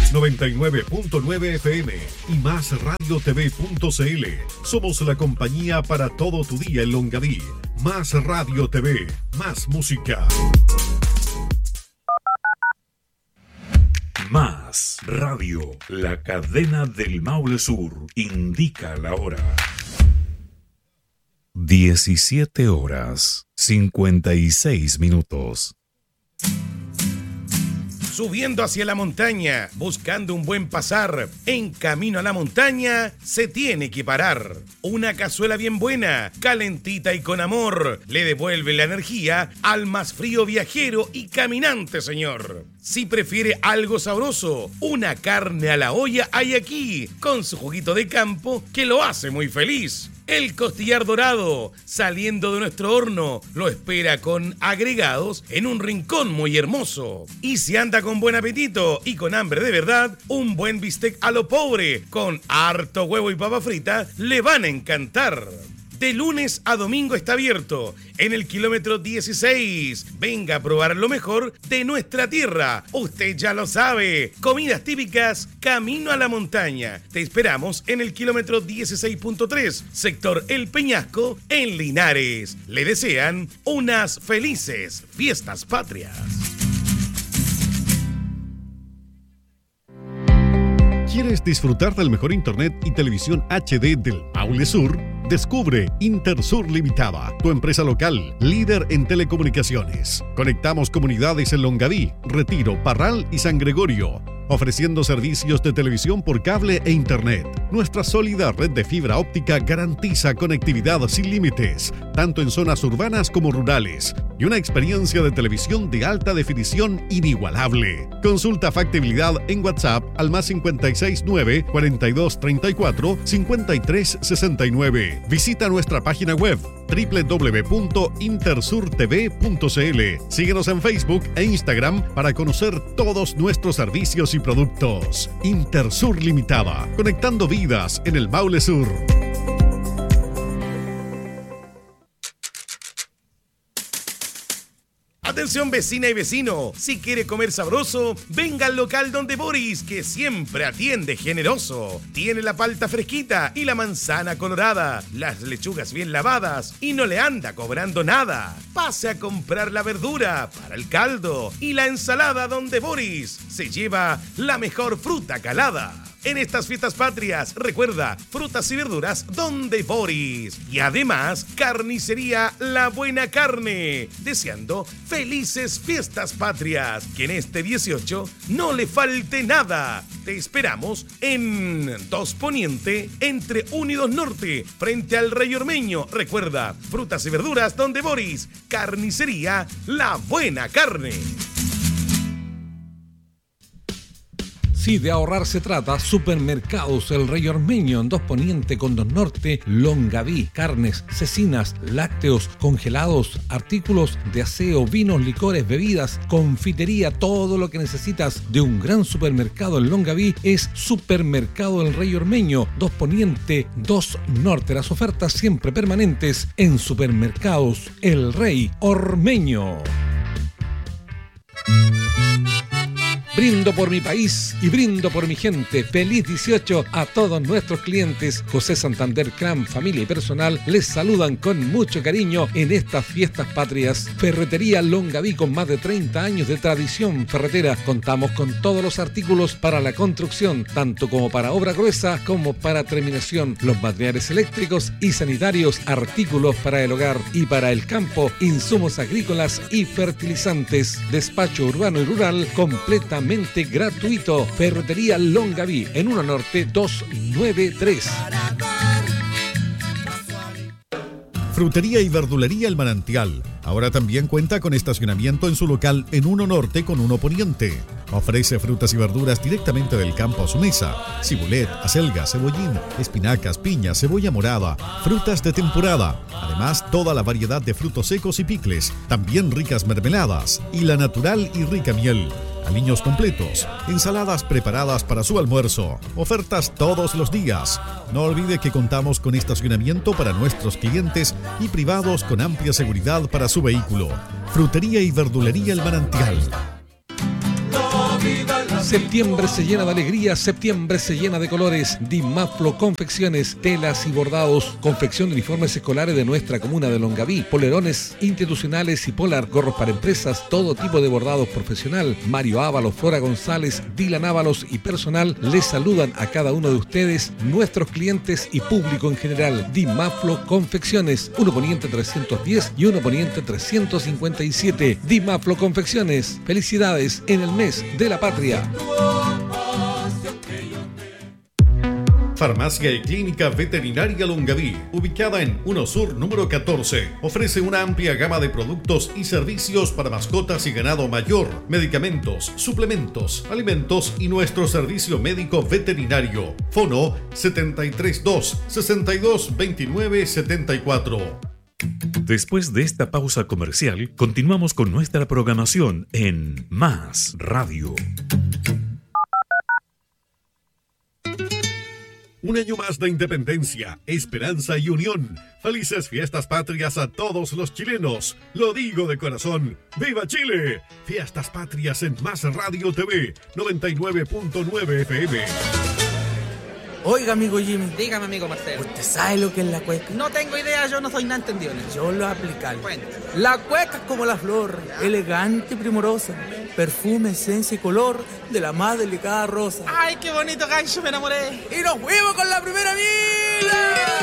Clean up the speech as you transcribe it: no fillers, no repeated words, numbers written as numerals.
99.9 FM y Más Radio TV.cl. Somos la compañía para todo tu día en Longaví. Más Radio TV, más música. Más Radio, la cadena del Maule Sur, indica la hora. 17 horas, 56 minutos. Subiendo hacia la montaña, buscando un buen pasar, en camino a la montaña, se tiene que parar. Una cazuela bien buena, calentita y con amor, le devuelve la energía al más frío viajero y caminante, señor. Si prefiere algo sabroso, una carne a la olla hay aquí, con su juguito de campo que lo hace muy feliz. El costillar dorado, saliendo de nuestro horno, lo espera con agregados en un rincón muy hermoso. Y si anda con buen apetito y con hambre de verdad, un buen bistec a lo pobre, con harto huevo y papa frita, le van a encantar. De lunes a domingo está abierto, en el kilómetro 16. Venga a probar lo mejor de nuestra tierra. Usted ya lo sabe. Comidas típicas, camino a la montaña. Te esperamos en el kilómetro 16.3, sector El Peñasco, en Linares. Le desean unas felices fiestas patrias. ¿Quieres disfrutar del mejor internet y televisión HD del Maule Sur? Descubre Intersur Limitada, tu empresa local, líder en telecomunicaciones. Conectamos comunidades en Longaví, Retiro, Parral y San Gregorio, ofreciendo servicios de televisión por cable e internet. Nuestra sólida red de fibra óptica garantiza conectividad sin límites, tanto en zonas urbanas como rurales, y una experiencia de televisión de alta definición inigualable. Consulta factibilidad en WhatsApp al más 569 4234 5369. Visita nuestra página web www.intersurtv.cl. Síguenos en Facebook e Instagram para conocer todos nuestros servicios y productos. Intersur Limitada, conectando vidas en el Maule Sur. Atención vecina y vecino, si quiere comer sabroso, venga al local Donde Boris, que siempre atiende generoso. Tiene la palta fresquita y la manzana colorada, las lechugas bien lavadas y no le anda cobrando nada. Pase a comprar la verdura para el caldo y la ensalada Donde Boris. Se lleva la mejor fruta calada. En estas fiestas patrias, recuerda, frutas y verduras Donde Boris. Y además, carnicería La Buena Carne. Deseando felices fiestas patrias. Que en este 18 no le falte nada. Te esperamos en 2 Poniente, entre 1 y 2 Norte, frente al Rey Ormeño. Recuerda, frutas y verduras Donde Boris. Carnicería La Buena Carne. Si de ahorrar se trata, Supermercados El Rey Ormeño en 2 Poniente con 2 Norte, Longaví, carnes, cecinas, lácteos, congelados, artículos de aseo, vinos, licores, bebidas, confitería, todo lo que necesitas de un gran supermercado en Longaví es Supermercado El Rey Ormeño, 2 Poniente, 2 Norte. Las ofertas siempre permanentes en Supermercados El Rey Ormeño. Brindo por mi país y brindo por mi gente. Feliz 18 a todos nuestros clientes. José Santander, Clan, familia y personal les saludan con mucho cariño en estas fiestas patrias. Ferretería Longaví, con más de 30 años de tradición ferretera. Contamos con todos los artículos para la construcción, tanto como para obra gruesa como para terminación. Los materiales eléctricos y sanitarios, artículos para el hogar y para el campo, insumos agrícolas y fertilizantes. Despacho urbano y rural completamente gratuito. Ferretería Longaví, en 1 Norte 293. Frutería y verdulería El Manantial. Ahora también cuenta con estacionamiento en su local en 1 Norte con 1 Poniente. Ofrece frutas y verduras directamente del campo a su mesa. Cibulet, acelga, cebollín, espinacas, piña, cebolla morada, frutas de temporada. Además, toda la variedad de frutos secos y picles. También ricas mermeladas y la natural y rica miel. Aliños completos, ensaladas preparadas para su almuerzo, ofertas todos los días. No olvide que contamos con estacionamiento para nuestros clientes y privados con amplia seguridad para su vehículo. Frutería y verdulería El Manantial. La vida Septiembre se llena de alegría, septiembre se llena de colores. Dimaflo Confecciones, telas y bordados, confección de uniformes escolares de nuestra comuna de Longaví, polerones institucionales y polar, gorros para empresas, todo tipo de bordados profesional. Mario Ábalos, Flora González, Dylan Ábalos y personal les saludan a cada uno de ustedes, nuestros clientes y público en general. Dimaflo Confecciones, 1 Poniente 310 y 1 Poniente 357. Dimaflo Confecciones, felicidades en el mes de la patria. Farmacia y Clínica Veterinaria Longaví, ubicada en 1 Sur número 14, ofrece una amplia gama de productos y servicios para mascotas y ganado mayor, medicamentos, suplementos, alimentos y nuestro servicio médico veterinario. Fono 732 62 29 74. Después de esta pausa comercial, continuamos con nuestra programación en Más Radio. Un año más de independencia, esperanza y unión. Felices fiestas patrias a todos los chilenos. Lo digo de corazón. ¡Viva Chile! Fiestas patrias en Más Radio TV 99.9 FM. Oiga, amigo Jimmy. Dígame, amigo Marcelo. ¿Usted sabe lo que es la cueca? No tengo idea, yo no soy nada entendido. Yo lo aplico. Bueno. La cueca es como la flor, elegante y primorosa. Perfume, esencia y color de la más delicada rosa. ¡Ay, qué bonito, gancho! Me enamoré. ¡Y nos fuimos con la primera mila!